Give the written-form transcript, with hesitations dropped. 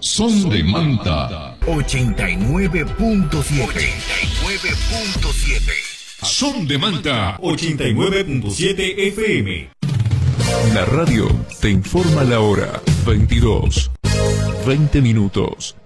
Son de Manta 89.7. Son de Manta 89.7 FM. La radio te informa la hora. 22:20.